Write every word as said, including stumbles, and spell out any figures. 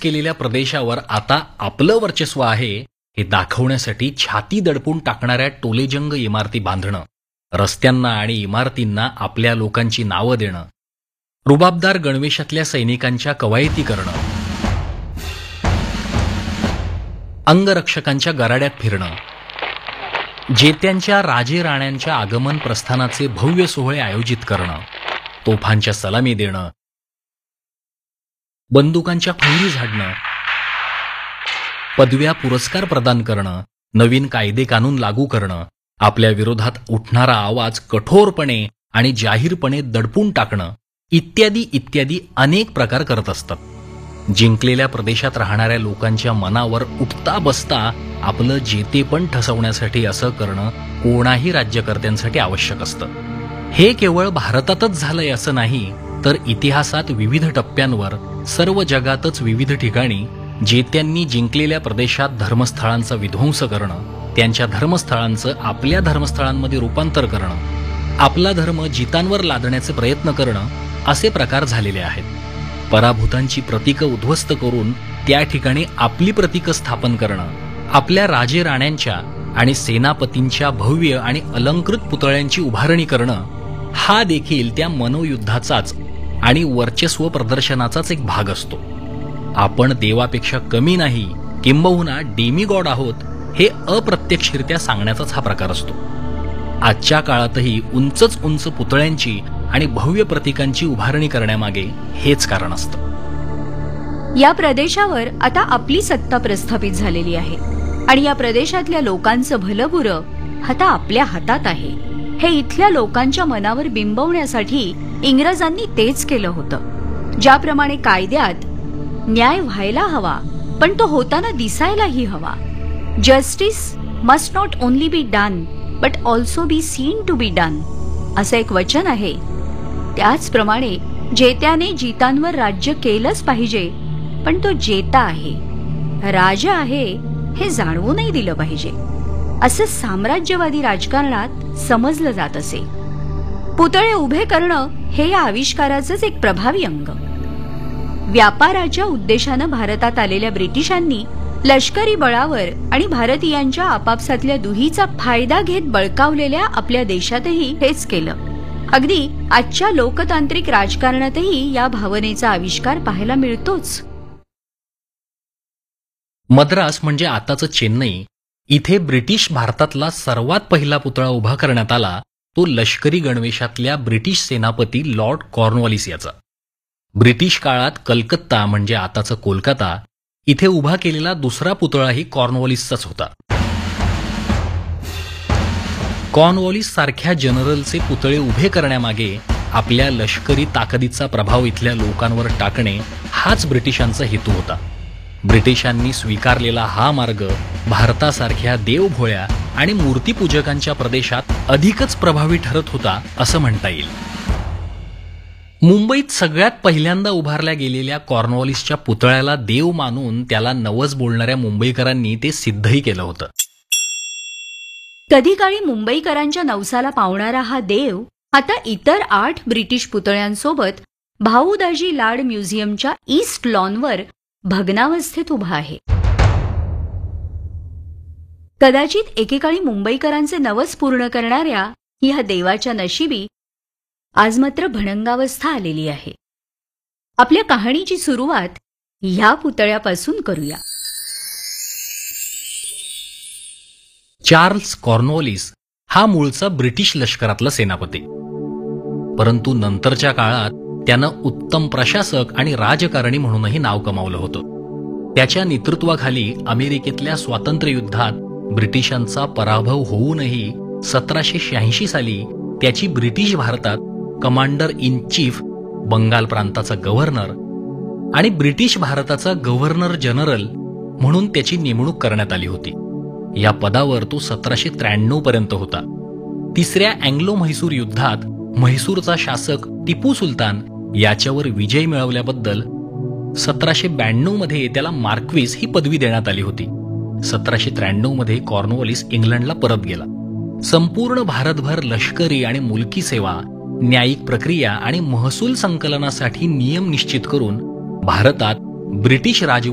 केलेल्या प्रदेशावर आता आपलं वर्चस्व आहे हे दाखवण्यासाठी छाती दडपून टाकणाऱ्या टोलेजंग इमारती बांधणं, रस्त्यांना आणि इमारतींना आपल्या लोकांची नावं देणं, रुबाबदार गणवेशातल्या सैनिकांच्या कवायती करणं, अंगरक्षकांच्या गराड्यात फिरणं, जेत्यांच्या राजे राण्यांच्या आगमन प्रस्थानाचे भव्य सोहळे आयोजित करणं, तोफांच्या सलामी देणं, बंदुकांच्या फैरी झाडणं, पदव्या पुरस्कार प्रदान करणं, नवीन कायदे कानून लागू करणं, आपल्या विरोधात उठणारा आवाज कठोरपणे आणि जाहीरपणे दडपून टाकणं इत्यादी इत्यादी अनेक प्रकार करत असतात. जिंकलेल्या प्रदेशात राहणाऱ्या लोकांच्या मनावर उठता बसता आपलं जेतेपण ठसवण्यासाठी असं करणं कोणाही राज्यकर्त्यांसाठी आवश्यक असतं. हे केवळ भारतातच झालंय असं नाही, तर इतिहासात विविध टप्प्यांवर सर्व जगातच विविध ठिकाणी जेत्यांनी जिंकलेल्या प्रदेशात धर्मस्थळांचा विध्वंस करणं, त्यांच्या धर्मस्थळांचं आपल्या धर्मस्थळांमध्ये रूपांतर करणं, आपला धर्म जितांवर लादण्याचे प्रयत्न करणं असे प्रकार झालेले आहेत. पराभूतांची प्रतीकं उद्ध्वस्त करून त्या ठिकाणी आपली प्रतीकं स्थापन करणं, आपल्या राजे राण्यांच्या आणि सेनापतींच्या भव्य आणि अलंकृत पुतळ्यांची उभारणी करणं हा देखील त्या मनोयुद्धाचाच आणि वर्चस्व प्रदर्शनाचाच एक भाग असतो. आपण देवापेक्षा कमी नाही, किंबहुना डेमिगॉड आहोत हे अप्रत्यक्षरित्या सांगण्याचाच हा प्रकार असतो. आजच्या काळातही उंचच उंच पुतळ्यांची आणि भव्य प्रतीकांची उभारणी करण्यामागे हेच कारण असतं. या प्रदेशावर आता आपली सत्ता प्रस्थापित झालेली आहे आणि या प्रदेशातल्या लोकांचं भलंबुरं आता आपल्या हातात आहे. हे इथल्या लोकांच्या मनावर बिंबवण्यासाठी इंग्रजांनी तेच केलं होतं. ज्याप्रमाणे कायद्यात न्याय व्हायला हवा, पण तो होताना दिसायलाही हवा. Justice must not only be done but also be seen to be done असं एक वचन आहे. त्याचप्रमाणे जेत्याने जितांवर राज्य केलंच पाहिजे, पण तो जेता आहे, राजा आहे हे जाणवू नाही दिलं पाहिजे असं साम्राज्यवादी राजकारणात समजलं जात असे. पुतळे उभे करणं हे या आविष्काराचंच एक प्रभावी अंग. व्यापाराच्या उद्देशानं भारतात आलेल्या ब्रिटिशांनी लष्करी बळावर आणि भारतीयांच्या आपापसातल्या दुहीचा फायदा घेत बळकावलेल्या आपल्या देशातही हेच केलं. अगदी आजच्या लोकतांत्रिक राजकारणातही या भावनेचा आविष्कार पाहायला मिळतोच. मद्रास म्हणजे आताचं चेन्नई, इथे ब्रिटिश भारतातला सर्वात पहिला पुतळा उभा करण्यात आला तो लष्करी गणवेशातल्या ब्रिटिश सेनापती लॉर्ड कॉर्नवॉलिस याचा. ब्रिटिश काळात कलकत्ता म्हणजे आताचं कोलकाता इथे उभा केलेला दुसरा पुतळाही कॉर्नवॉलिसचाच होता. कॉर्नवॉलिस सारख्या जनरलचे पुतळे उभे करण्यामागे आपल्या लष्करी ताकदीचा प्रभाव इथल्या लोकांवर टाकणे हाच ब्रिटिशांचा हेतू होता. ब्रिटिशांनी स्वीकारलेला हा मार्ग भारतासारख्या देवभोळ्या आणि मूर्तीपूजकांच्या प्रदेशात अधिकच प्रभावी ठरत होता असं म्हणता येईल. मुंबईत सगळ्यात पहिल्यांदा उभारल्या गेलेल्या कॉर्नवॉलिसच्या पुतळ्याला देव मानून त्याला नवस बोलणाऱ्या मुंबईकरांनी ते सिद्धही केलं होतं. कधी काळी मुंबईकरांच्या नवसाला पावणारा हा देव आता इतर आठ ब्रिटिश पुतळ्यांसोबत भाऊदाजी लाड म्युझियमच्या ईस्ट लॉनवर भग्नावस्थेत उभा आहे. कदाचित एकेकाळी मुंबईकरांचे नवस पूर्ण करणाऱ्या या देवाच्या नशिबी आज मात्र भणंगावस्था आलेली आहे. आपल्या कहाणीची सुरुवात ह्या पुतळ्यापासून करूया. चार्ल्स कॉर्नवॉलिस हा मूळचा ब्रिटिश लष्करातला सेनापती, परंतु नंतरच्या काळात त्यानं उत्तम प्रशासक आणि राजकारणी म्हणूनही नाव कमावलं होतं. त्याच्या नेतृत्वाखाली अमेरिकेतल्या स्वातंत्र्ययुद्धात ब्रिटिशांचा पराभव होऊनही सतराशे शहाऐंशी साली त्याची ब्रिटिश भारतात कमांडर इन चीफ, बंगाल प्रांताचा गव्हर्नर आणि ब्रिटिश भारताचा गव्हर्नर जनरल म्हणून त्याची नेमणूक करण्यात आली होती. या पदावर तो सतराशे त्र्याण्णव पर्यंत होता. तिसऱ्या अँग्लो म्हैसूर युद्धात म्हैसूरचा शासक टिपू सुलतान याच्यावर विजय मिळवल्याबद्दल सतराशे ब्याण्णव मध्ये त्याला मार्क्विस ही पदवी देण्यात आली होती. सतराशे त्र्याण्णव मध्ये कॉर्नवॉलिस इंग्लंडला परत गेला. संपूर्ण भारतभर लष्करी आणि मुलकी सेवा, न्यायिक प्रक्रिया आणि महसूल संकलनासाठी नियम निश्चित करून भारतात ब्रिटिश राज